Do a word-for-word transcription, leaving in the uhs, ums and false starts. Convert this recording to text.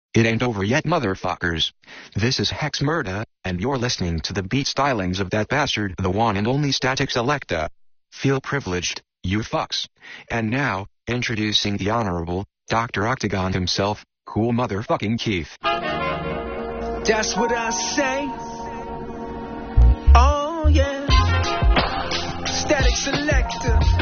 It ain't over yet, motherfuckers. This is Hex Murda, and you're listening to the beat stylings of that bastard, the one and only Static Selecta. Feel privileged, you fucks. And now, introducing the Honorable Doctor Octagon himself, Cool Motherfucking Keith. That's what I say. Oh yeah. Static Selecta.